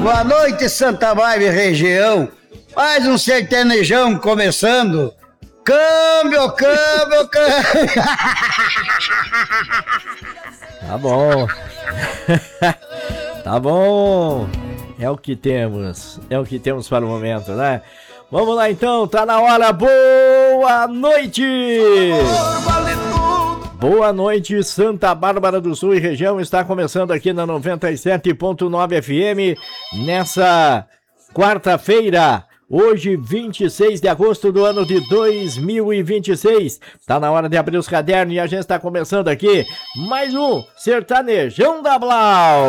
Boa noite, Santa Bárbara região. Mais um sertanejão começando. Câmbio. Tá bom. Tá bom. É o que temos para o momento, né? Vamos lá então, tá na hora. Boa noite! Boa noite, Santa Bárbara do Sul e região. Está começando aqui na 97.9 FM nessa quarta-feira. Hoje, 26 de agosto do ano de 2026. Tá na hora de abrir os cadernos e a gente está começando aqui mais um Sertanejão da Blau.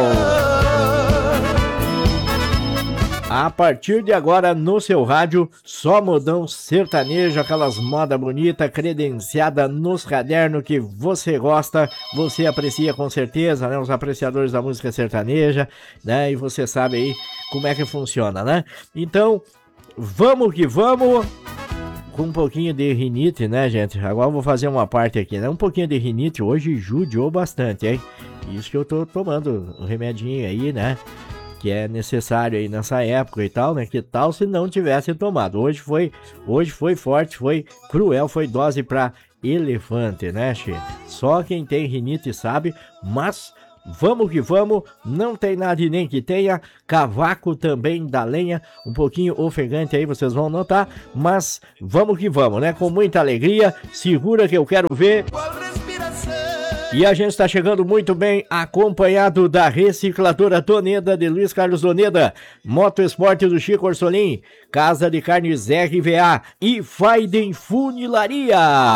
A partir de agora, no seu rádio, só modão sertanejo, aquelas modas bonitas, credenciada nos cadernos que você gosta, você aprecia com certeza, né? Os apreciadores da música sertaneja, né? E você sabe aí como é que funciona, né? Então, vamos que vamos, com um pouquinho de rinite, né, gente? Agora eu vou fazer uma parte aqui, né? Um pouquinho de rinite hoje judiou bastante, hein? Isso que eu tô tomando um remedinho aí, né? Que é necessário aí nessa época e tal, né? Que tal se não tivesse tomado? Hoje foi forte, foi cruel, foi dose pra elefante, né, che? Só quem tem rinite sabe, mas vamos que vamos, não tem nada e nem que tenha, cavaco também da lenha, um pouquinho ofegante aí, vocês vão notar, mas vamos que vamos, né? Com muita alegria, segura que eu quero ver. E a gente está chegando muito bem acompanhado da Recicladora Doneda de Luiz Carlos Doneda, Moto Esporte do Chico Orsolim, Casa de Carnes RVA e Faiden Funilaria.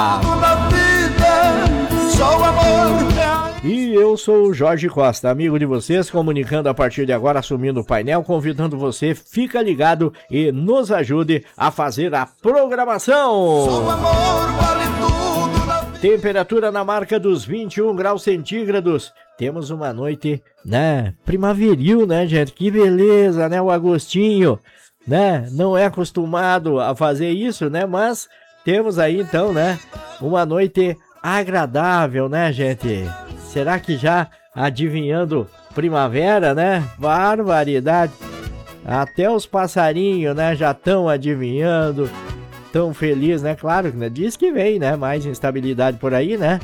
E eu sou o Jorge Costa, amigo de vocês, comunicando a partir de agora, assumindo o painel, convidando você, fica ligado e nos ajude a fazer a programação. Só o amor vale tudo. Temperatura na marca dos 21 graus centígrados. Temos uma noite, né, primaveril, né, gente? Que beleza, né? O Agostinho, né? Não é acostumado a fazer isso, né? Mas temos aí, então, né, uma noite agradável, né, gente? Será que já adivinhando primavera, né? Barbaridade. Até os passarinhos, né, já estão adivinhando. Tão feliz, né? Claro, né? Diz que vem, né? Mais instabilidade por aí, né?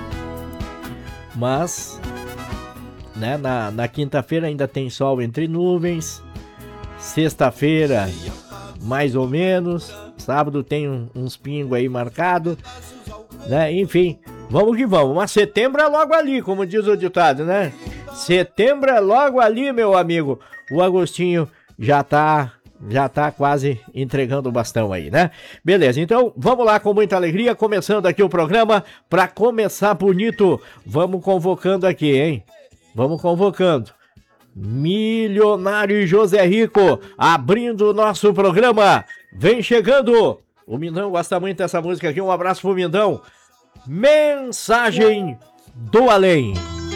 Mas, né? Na quinta-feira ainda tem sol entre nuvens. Sexta-feira, mais ou menos. Sábado tem uns pingos aí marcados, né? Enfim, vamos que vamos. Mas setembro é logo ali, como diz o ditado, né? Setembro é logo ali, meu amigo. O Agostinho já tá quase entregando o bastão aí, né? Beleza, então vamos lá com muita alegria, começando aqui o programa, pra começar bonito, vamos convocando aqui, hein? Vamos convocando. Milionário José Rico, abrindo o nosso programa, vem chegando. O Mindão gosta muito dessa música aqui, um abraço pro Mindão. Mensagem do Além.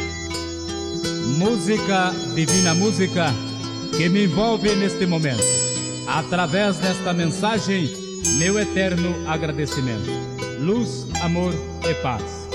Música, divina música, que me envolve neste momento. Através desta mensagem, meu eterno agradecimento. Luz, amor e paz.